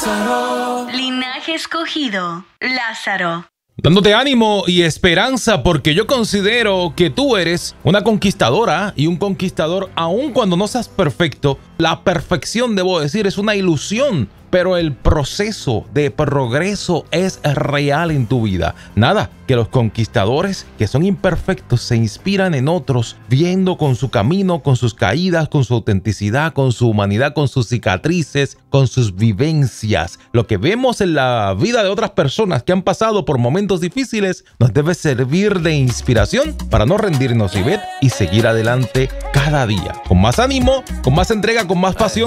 Linaje escogido, Lázaro. Dándote ánimo y esperanza porque yo considero que tú eres una conquistadora y un conquistador aun cuando no seas perfecto. La perfección, debo decir, es una ilusión, pero el proceso de progreso es real en tu vida. Nada, que los conquistadores que son imperfectos se inspiran en otros, viendo con su camino, con sus caídas, con su autenticidad, con su humanidad, con sus cicatrices, con sus vivencias. Lo que vemos en la vida de otras personas que han pasado por momentos difíciles nos debe servir de inspiración para no rendirnos y seguir adelante cada día, con más ánimo, con más entrega, con más pasión.